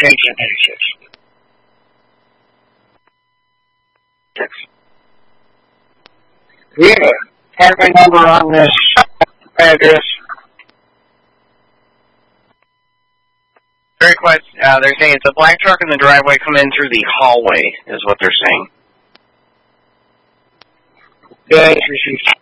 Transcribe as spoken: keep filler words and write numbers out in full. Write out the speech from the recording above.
change in eighty-six. Six. We have a parking number on this address. Very quiet. Uh, they're saying it's a black truck in the driveway coming in through the hallway, is what they're saying. Yeah, it's received.